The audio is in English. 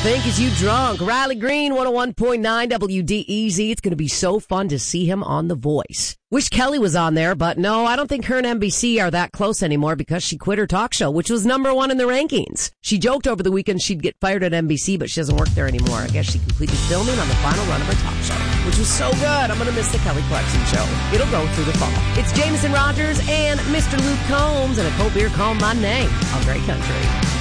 Think Is You Drunk? Riley Green, 101.9 WDEZ. It's going to be so fun to see him on The Voice. Wish Kelly was on there, but no, I don't think her and NBC are that close anymore because she quit her talk show, which was #1 in the rankings. She joked over the weekend she'd get fired at NBC, but she doesn't work there anymore. I guess she completed filming on the final run of her talk show, which was so good. I'm going to miss the Kelly Clarkson show. It'll go through the fall. It's Jameson Rogers and Mr. Luke Combs and a cold beer called My Name on Great Country.